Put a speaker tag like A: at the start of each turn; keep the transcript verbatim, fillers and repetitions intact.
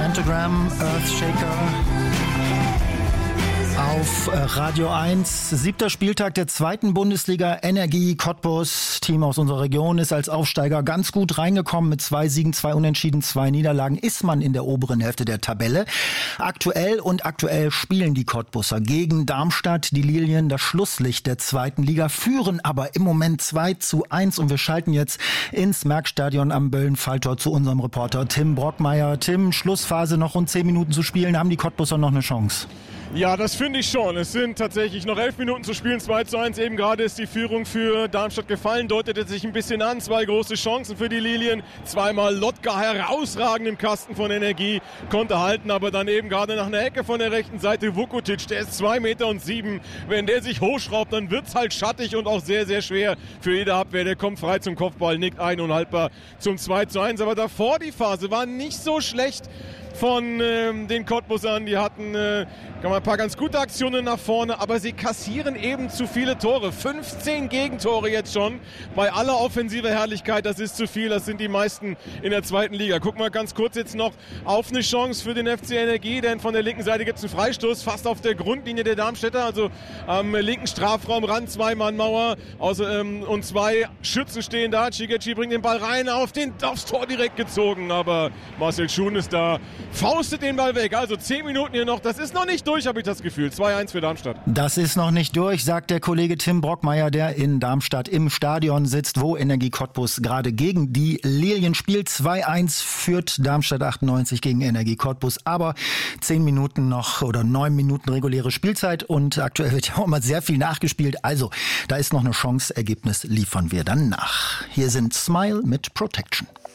A: Pentagram, Earthshaker auf Radio eins. Siebter Spieltag der zweiten Bundesliga. Energie Cottbus, Team aus unserer Region, ist als Aufsteiger ganz gut reingekommen mit zwei Siegen, zwei Unentschieden, zwei Niederlagen. Ist man in der oberen Hälfte der Tabelle. Aktuell und aktuell spielen die Cottbusser gegen Darmstadt. Die Lilien, das Schlusslicht der zweiten Liga, führen aber im Moment zwei zu eins. Und wir schalten jetzt ins Merckstadion am Böllenfalltor zu unserem Reporter Tim Brockmeier. Tim, Schlussphase, noch rund zehn Minuten zu spielen. Haben die Cottbusser noch eine Chance?
B: Ja, das finde ich schon. Es sind tatsächlich noch elf Minuten zu spielen, zwei zu eins. Eben gerade ist die Führung für Darmstadt gefallen, deutete sich ein bisschen an. Zwei große Chancen für die Lilien. Zweimal Lotka herausragend im Kasten von Energie, konnte halten, aber dann eben gerade nach einer Ecke von der rechten Seite Vukotic, der ist zwei Meter und sieben. Wenn der sich hochschraubt, dann wird's halt schattig und auch sehr, sehr schwer für jede Abwehr. Der kommt frei zum Kopfball, nickt ein und haltbar zum zwei zu eins. Aber davor die Phase war nicht so schlecht von ähm, den Cottbusern. Die hatten äh, ein paar ganz gute Aktionen nach vorne, aber sie kassieren eben zu viele Tore. fünfzehn Gegentore jetzt schon. Bei aller offensiver Herrlichkeit, das ist zu viel. Das sind die meisten in der zweiten Liga. Guck mal ganz kurz jetzt noch auf eine Chance für den F C Energie, denn von der linken Seite gibt es einen Freistoß, fast auf der Grundlinie der Darmstädter, also am linken Strafraumrand, Zwei-Mann-Mauer also, ähm, und zwei Schützen stehen da. Cigetci bringt den Ball rein, auf den, aufs Tor direkt gezogen, aber Marcel Schuhn ist da, faustet den Ball weg. Also zehn Minuten hier noch, das ist noch nicht durch, habe ich das Gefühl. zwei eins für Darmstadt.
A: Das ist noch nicht durch, sagt der Kollege Tim Brockmeier, der in Darmstadt im Stadion sitzt, wo Energie Cottbus gerade gegen die Lilien spielt. zwei eins führt Darmstadt achtundneunzig gegen Energie Cottbus, aber zehn Minuten noch oder neun Minuten reguläre Spielzeit und aktuell wird ja auch immer sehr viel nachgespielt. Also da ist noch eine Chance, Ergebnis liefern wir dann nach. Hier sind Smile mit Protection.